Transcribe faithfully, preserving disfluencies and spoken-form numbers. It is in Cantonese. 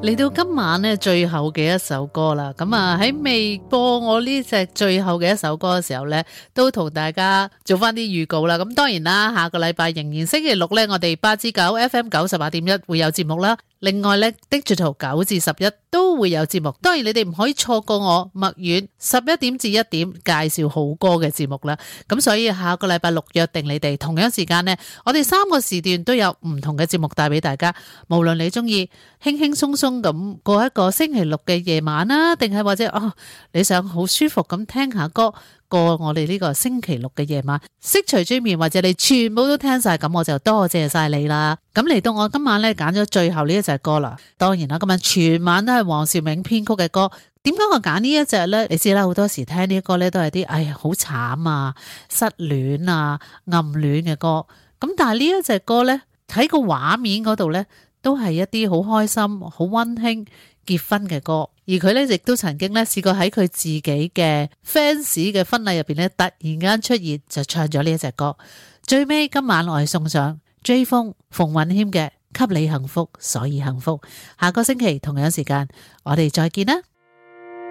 嚟到今晚咧最後嘅一首歌啦，咁啊喺未播我呢隻最後嘅一首歌嘅時候咧，都同大家做翻啲預告啦。咁當然啦，下個禮拜仍然星期六咧，我哋八至九 F M 九十八點一會有節目啦。另外咧 Digital 九至十一都會有節目。當然你哋唔可以錯過我麥苑十一點至一點介紹好歌嘅節目啦。咁所以下個禮拜六約定你哋同樣時間呢，我哋三個時段都有唔同嘅節目帶俾大家。無論你中意輕輕鬆鬆咁過一個星期六嘅夜晚啦，定係或者哦你想好舒服咁聽下歌過我哋呢個星期六嘅夜晚，悉隨追眠或者你全部都聽晒，咁我就多謝晒你啦。咁嚟到我今晚咧揀咗最後呢一隻歌啦，當然啦，今晚全晚都係黃兆銘編曲嘅歌。點解我揀呢一隻呢？你知啦，好多時聽呢啲歌咧都係啲哎呀好慘啊、失戀啊、暗戀嘅歌。咁但係呢一隻歌呢，喺個畫面嗰度呢，都係一啲好開心、好溫馨結婚嘅歌。而佢咧亦都曾經咧試過喺佢自己嘅 fans 嘅婚禮入邊咧突然間出現，就唱咗呢一隻歌。最尾今晚我係送上追風馮允謙嘅《給你幸福所以幸福》。下個星期同樣時間我哋再見啦。